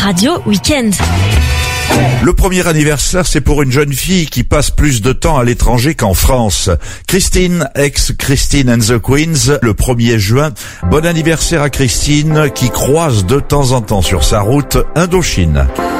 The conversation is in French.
Radio Week-end. Le premier anniversaire, c'est pour une jeune fille qui passe plus de temps à l'étranger qu'en France. Christine, ex-Christine and the Queens, le 1er juin. Bon anniversaire à Christine, qui croise de temps en temps sur sa route Indochine.